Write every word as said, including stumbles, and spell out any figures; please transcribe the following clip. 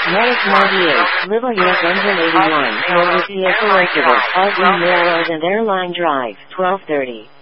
Medic ninety-eight, Little York Engine eighty-one, Norwood Vehicle Incident, Ugly Railroad and Airline Drive, twelve thirty.